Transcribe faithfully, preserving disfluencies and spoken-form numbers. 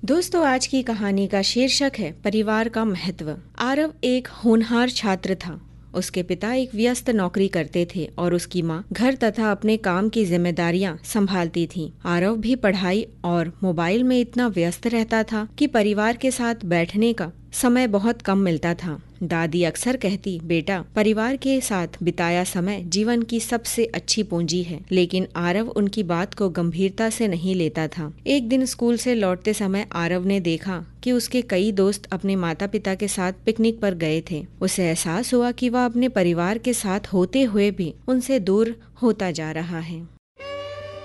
दोस्तों, आज की कहानी का शीर्षक है परिवार का महत्व। आरव एक होनहार छात्र था। उसके पिता एक व्यस्त नौकरी करते थे और उसकी माँ घर तथा अपने काम की जिम्मेदारियां संभालती थी। आरव भी पढ़ाई और मोबाइल में इतना व्यस्त रहता था कि परिवार के साथ बैठने का समय बहुत कम मिलता था। दादी अक्सर कहती, बेटा, परिवार के साथ बिताया समय जीवन की सबसे अच्छी पूंजी है। लेकिन आरव उनकी बात को गंभीरता से नहीं लेता था। एक दिन स्कूल से लौटते समय आरव ने देखा कि उसके कई दोस्त अपने माता पिता के साथ पिकनिक पर गए थे। उसे एहसास हुआ कि वह अपने परिवार के साथ होते हुए भी उनसे दूर होता जा रहा है।